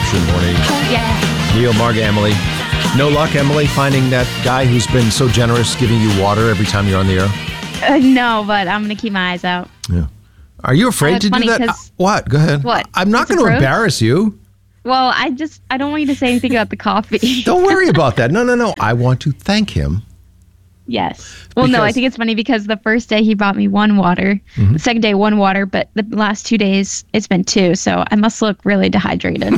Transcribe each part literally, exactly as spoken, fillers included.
Hampshire morning. Yeah. Neil, Marga, Emily. No luck, Emily, finding that guy who's been so generous giving you water every time you're on the air? Uh, no, but I'm going to keep my eyes out. Yeah. Are you afraid Oh, to do that? Uh, what? Go ahead. What? I'm not It's going to approved? embarrass you. Well, I just, I don't want you to say anything about the coffee. Don't worry about that. No, no, no. I want to thank him. Yes. Well, no, I Because- think it's funny because the first day he brought me one water, Mm-hmm. the second day one water, but the last two days it's been two, so I must look really dehydrated.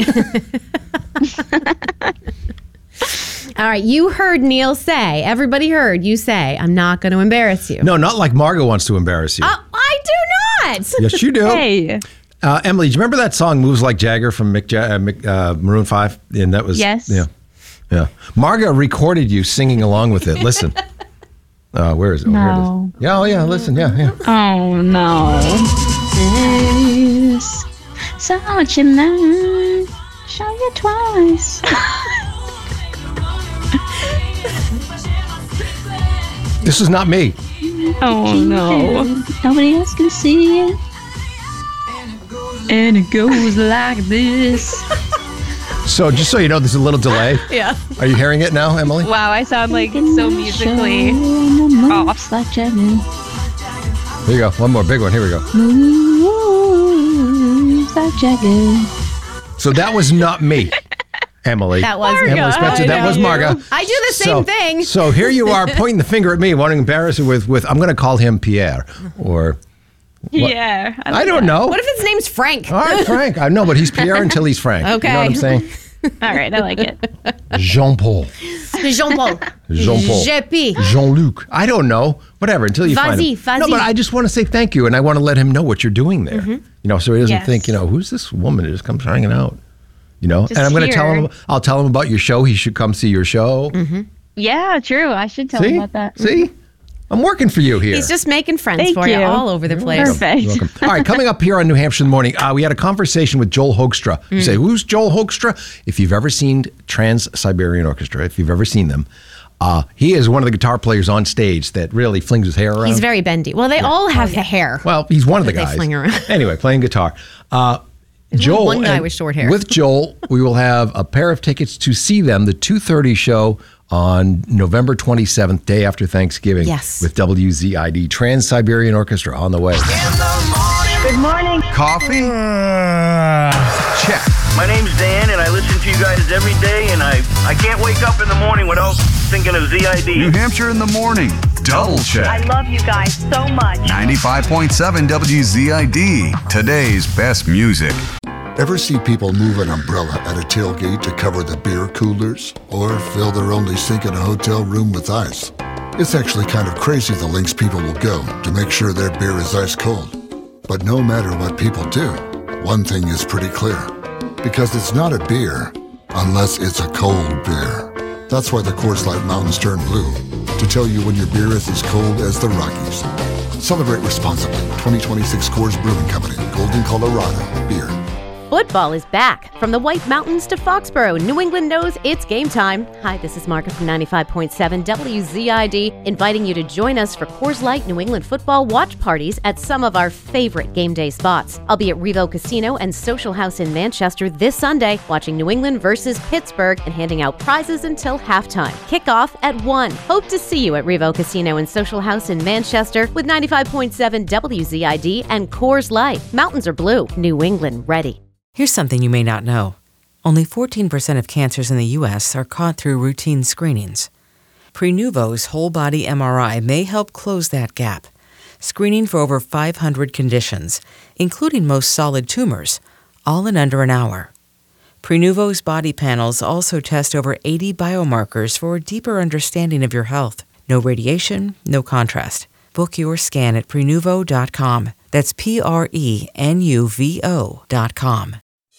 All right, you heard Neil say, everybody heard you say, I'm not going to embarrass you. No, not like Marga wants to embarrass you. Uh, I do not. Yes, you do. Hey. Uh, Emily, do you remember that song "Moves Like Jagger" from Mick, ja- uh, Mick uh, Maroon Five? And that was Yes. Yeah, yeah. Marga recorded you singing along with it. Listen. Uh, where is it? Oh, here it No. is. Yeah, oh yeah. Listen, yeah, yeah. Oh, no. There's so much in there. Show you twice. This is not me. Oh, no. Nobody else can see it. And it goes like this. So, just so you know, there's a little delay. Yeah. Are you hearing it now, Emily? Wow, I sound like so musically off. Here you go. One more big one. Here we go. Moves like Jagger. So that was not me, Emily. That was Emily Marga. Spencer. I That know. was Marga. I do the same so, thing. So here you are pointing the finger at me, wanting to embarrass her with, with I'm going to call him Pierre. Or, Yeah. I like don't that. know. What if his name's Frank? All right, Frank. I know, but he's Pierre until he's Frank. Okay. You know what I'm saying? All right, I like it. Jean-Paul. Jean-Paul. Jean-Paul. J P. Jean-Luc. I don't know. Whatever, until you find Vas-y, him. vas-y. No, but I just want to say thank you, and I want to let him know what you're doing there. Mm-hmm. You know, so he doesn't Yes. think, you know, who's this woman who just comes hanging out? You know? Just and I'm going to tell here. him, I'll tell him about your show. He should come see your show. Mm-hmm. Yeah, true. I should tell See? him about that. See? I'm working for you here. He's just making friends Thank for you. you. all over the place. Perfect. You're welcome. All right, coming up here on New Hampshire in the Morning, uh, we had a conversation with Joel Hoekstra. You Mm. say, who's Joel Hoekstra? If you've ever seen Trans-Siberian Orchestra, if you've ever seen them, uh, he is one of the guitar players on stage that really flings his hair around. He's very bendy. Well, they all have the hair. Well, he's one of the That they guys. fling around. Anyway, playing guitar. Uh, only Joel, one guy and with short hair. With Joel, we will have a pair of tickets to see them, the two thirty show on November twenty-seventh, day after Thanksgiving. Yes. With W Z I D, Trans-Siberian Orchestra on the way. Good morning. Coffee? Check. My name's Dan, and I listen to you guys every day, and I, I can't wake up in the morning without thinking of Z I D. New Hampshire in the morning. Double I check. love you guys so much. ninety-five point seven W Z I D. Today's best music. Ever see people move an umbrella at a tailgate to cover the beer coolers? Or fill their only sink in a hotel room with ice? It's actually kind of crazy the lengths people will go to make sure their beer is ice cold. But no matter what people do, one thing is pretty clear. Because it's not a beer unless it's a cold beer. That's why the Coors Light Mountains turn blue, to tell you when your beer is as cold as the Rockies. Celebrate responsibly. twenty twenty-six Coors Brewing Company, Golden, Colorado. Beer. Football is back. From the White Mountains to Foxborough, New England knows it's game time. Hi, this is Margaret from ninety-five point seven W Z I D, inviting you to join us for Coors Light New England football watch parties at some of our favorite game day spots. I'll be at Revo Casino and Social House in Manchester this Sunday, watching New England versus Pittsburgh and handing out prizes until halftime. Kickoff at one. Hope to see you at Revo Casino and Social House in Manchester with ninety-five point seven W Z I D and Coors Light. Mountains are blue. New England ready. Here's something you may not know. Only fourteen percent of cancers in the U S are caught through routine screenings. Prenuvo's whole-body M R I may help close that gap, screening for over five hundred conditions, including most solid tumors, all in under an hour. Prenuvo's body panels also test over eighty biomarkers for a deeper understanding of your health. No radiation, no contrast. Book your scan at prenuvo dot com. That's P R E N U V O dot com.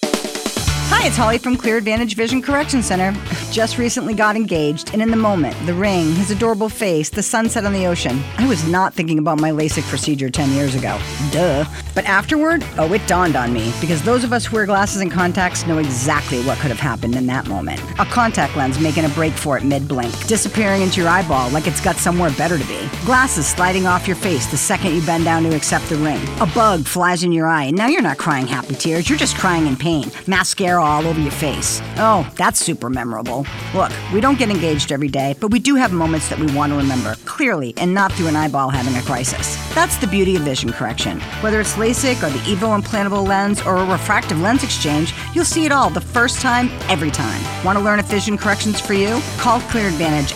Hi, it's Holly from Clear Advantage Vision Correction Center. Just recently got engaged, and in the moment, the ring, his adorable face, the sunset on the ocean, I was not thinking about my LASIK procedure ten years ago. Duh. But afterward, oh, it dawned on me, because those of us who wear glasses and contacts know exactly what could have happened in that moment. A contact lens making a break for it mid-blink, disappearing into your eyeball like it's got somewhere better to be. Glasses sliding off your face the second you bend down to accept the ring. A bug flies in your eye, and now you're not crying happy tears, you're just crying in pain. Mascara all over your face. Oh, that's super memorable. Look, we don't get engaged every day, but we do have moments that we want to remember, clearly, and not through an eyeball having a crisis. That's the beauty of vision correction. Whether it's LASIK or the EVO implantable lens or a refractive lens exchange, you'll see it all the first time, every time. Want to learn if vision correction's for you? Call Clear Advantage